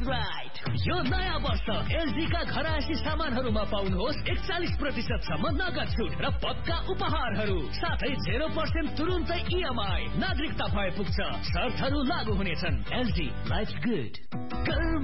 Right, यो नयाँ वर्ष एलजी का घरायसी सामानहरूमा पाउनुहोस् 41% सम्म नगद छुट र पक्का उपहारहरू, साथै 0% तुरुन्तै इएमआई। नागरिकता भए पुग्छ, शर्तहरू लागू हुनेछन्। LG, life good.